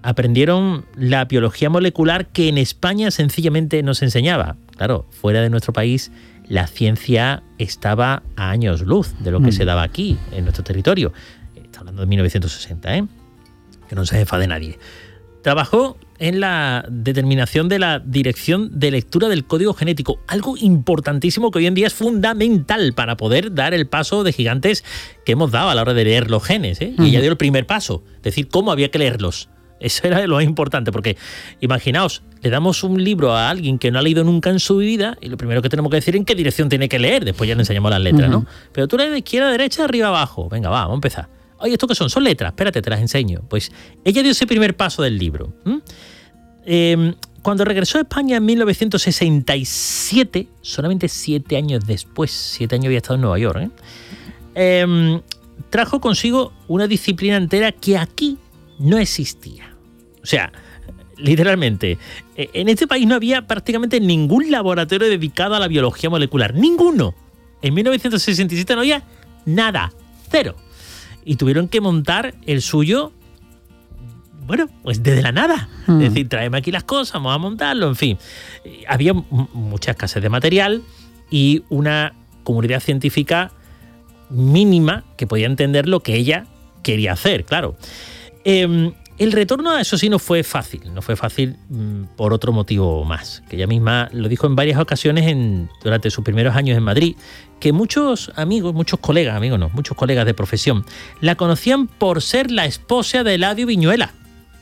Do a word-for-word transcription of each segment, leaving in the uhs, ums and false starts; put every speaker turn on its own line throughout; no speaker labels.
aprendieron la biología molecular que en España sencillamente no se enseñaba. Claro, fuera de nuestro país la ciencia estaba a años luz de lo que mm. se daba aquí, en nuestro territorio. Está hablando de mil novecientos sesenta, ¿eh? Que no se enfade nadie. Trabajó en la determinación de la dirección de lectura del código genético, algo importantísimo que hoy en día es fundamental para poder dar el paso de gigantes que hemos dado a la hora de leer los genes, ¿eh? Uh-huh. Y ella dio el primer paso, es decir, cómo había que leerlos. Eso era lo más importante, porque imaginaos, le damos un libro a alguien que no ha leído nunca en su vida y lo primero que tenemos que decir es en qué dirección tiene que leer, después ya le enseñamos las letras, uh-huh. ¿no? Pero tú lees de izquierda a derecha, arriba abajo. Venga, va, vamos a empezar. Oye, ¿esto qué son? Son letras, espérate, te las enseño. Pues ella dio ese primer paso del libro. ¿Mm? Eh, cuando regresó a España en mil novecientos sesenta y siete, solamente siete años después, siete años había estado en Nueva York, ¿eh? Eh, trajo consigo una disciplina entera que aquí no existía. O sea, literalmente, en este país no había prácticamente ningún laboratorio dedicado a la biología molecular. ¡Ninguno! En mil novecientos sesenta y siete no había nada. Cero. Y tuvieron que montar el suyo, bueno, pues desde la nada. Mm. Es decir, tráeme aquí las cosas, vamos a montarlo, en fin. Había m- mucha escasez de material y una comunidad científica mínima que podía entender lo que ella quería hacer, claro. Eh, el retorno a eso sí no fue fácil, no fue fácil mmm, por otro motivo más, que ella misma lo dijo en varias ocasiones en, durante sus primeros años en Madrid, que muchos amigos, muchos colegas, amigos no, muchos colegas de profesión, la conocían por ser la esposa de Eladio Viñuela,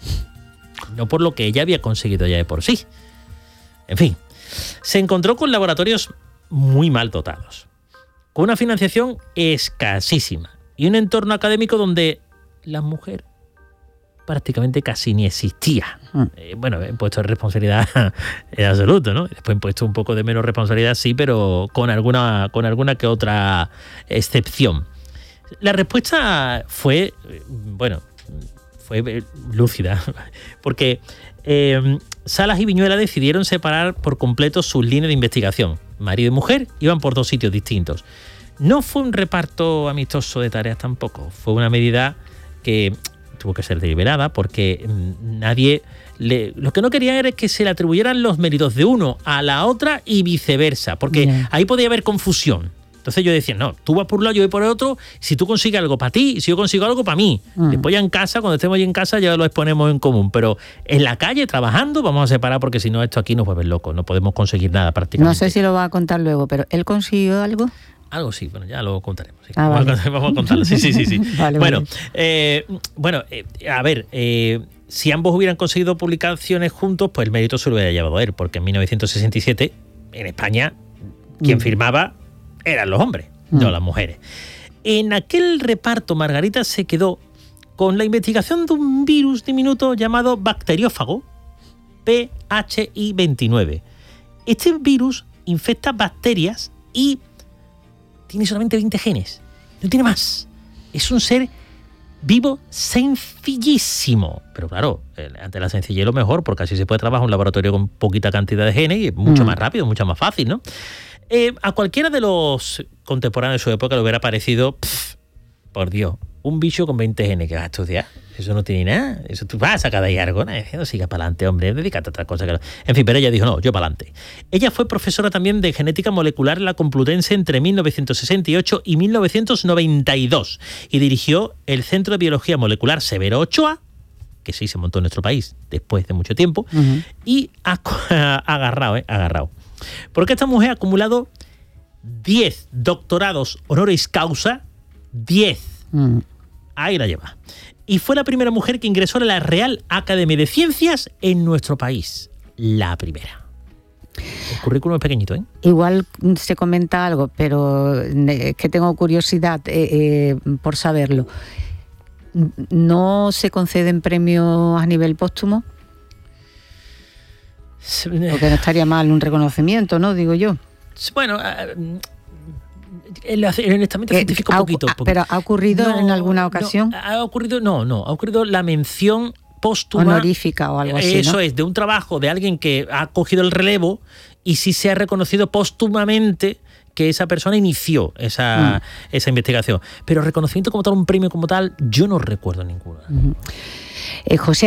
no por lo que ella había conseguido ya de por sí. En fin, se encontró con laboratorios muy mal dotados, con una financiación escasísima y un entorno académico donde la mujer prácticamente casi ni existía. Mm. Eh, bueno, en puesto de responsabilidad en absoluto, ¿no? Después en puesto un poco de menos responsabilidad, sí, pero con alguna, con alguna que otra excepción. La respuesta fue, bueno, fue lúcida, porque eh, Salas y Viñuela decidieron separar por completo sus líneas de investigación. Marido y mujer iban por dos sitios distintos. No fue un reparto amistoso de tareas tampoco, fue una medida que tuvo que ser deliberada porque nadie le, lo que no querían era que se le atribuyeran los méritos de uno a la otra y viceversa, porque yeah. ahí podía haber confusión. Entonces yo decía, no, tú vas por un lado, yo voy por el otro, si tú consigues algo para ti, si yo consigo algo para mí. Mm. Después ya en casa, cuando estemos ahí en casa, ya lo exponemos en común, pero en la calle, trabajando, vamos a separar porque si no, esto aquí nos vuelve locos, no podemos conseguir nada prácticamente.
No sé si lo va a contar luego, pero ¿él consiguió algo?
Algo sí, bueno, ya lo contaremos. Sí.
Ah,
vamos,
vale.
a, vamos a contarlo, sí, sí, sí. sí.
vale,
bueno,
vale.
Eh, bueno eh, a ver, eh, si ambos hubieran conseguido publicaciones juntos, pues el mérito se lo hubiera llevado a él, porque en mil novecientos sesenta y siete, en España, quien mm. firmaba eran los hombres, mm. no las mujeres. En aquel reparto, Margarita se quedó con la investigación de un virus diminuto llamado bacteriófago P H I veintinueve. Este virus infecta bacterias y tiene solamente veinte genes, no tiene más. Es un ser vivo sencillísimo. Pero claro, ante la sencillez lo mejor, porque así se puede trabajar en un laboratorio con poquita cantidad de genes y es mucho mm. más rápido, mucho más fácil, ¿no? Eh, a cualquiera de los contemporáneos de su época le hubiera parecido, pff, por Dios, un bicho con veinte genes que vas a estudiar. Eso no tiene nada. Eso tú vas a sacar de ahí algo. No, no sigas para adelante, hombre. Dedícate a otra cosa. Que no. En fin, pero ella dijo, no, yo para adelante. Ella fue profesora también de genética molecular en la Complutense entre mil novecientos sesenta y ocho y mil novecientos noventa y dos y dirigió el Centro de Biología Molecular Severo Ochoa, que sí se montó en nuestro país después de mucho tiempo, uh-huh. y ha, ha agarrado, eh, agarrado. Porque esta mujer ha acumulado diez doctorados honoris causa, diez. Mm. Ahí la lleva. Y fue la primera mujer que ingresó a la Real Academia de Ciencias en nuestro país. La primera. El currículum es pequeñito, ¿eh?
Igual se comenta algo, pero es que tengo curiosidad eh, eh, por saberlo. ¿No se conceden premios a nivel póstumo? Porque no estaría mal un reconocimiento, ¿no? Digo yo.
Bueno, el, el estamento científico
ha,
poquito, poquito.
¿Pero ha ocurrido no, en alguna ocasión?
No, ha ocurrido, no, no, ha ocurrido la mención póstuma.
Honorífica o algo así,
Eso
¿no?
es, de un trabajo de alguien que ha cogido el relevo y sí se ha reconocido póstumamente que esa persona inició esa, mm. esa investigación. Pero reconocimiento como tal, un premio como tal, yo no recuerdo ninguno.
Uh-huh. Eh, José,